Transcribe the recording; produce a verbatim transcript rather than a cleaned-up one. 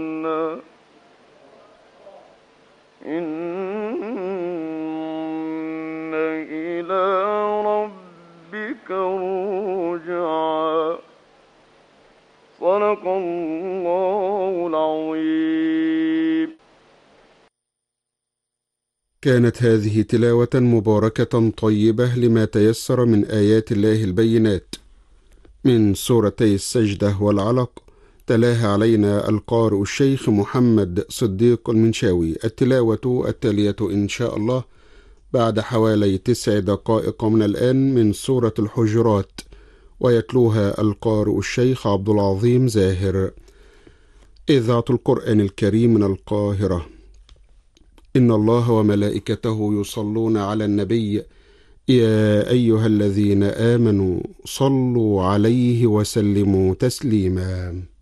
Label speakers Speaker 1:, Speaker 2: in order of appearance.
Speaker 1: إن إلى ربك رجعا. صدق الله العظيم.
Speaker 2: كانت هذه تلاوة مباركة طيبة لما تيسر من آيات الله البينات من سورتي السجدة والعلق، تلاها علينا القارئ الشيخ محمد صديق المنشاوي. التلاوة التالية إن شاء الله بعد حوالي تسع دقائق من الآن من سورة الحجرات، ويتلوها القارئ الشيخ عبد العظيم زاهر. إذاعة القرآن الكريم من القاهرة. إن الله وملائكته يصلون على النبي يا أيها الذين آمنوا صلوا عليه وسلموا تسليما.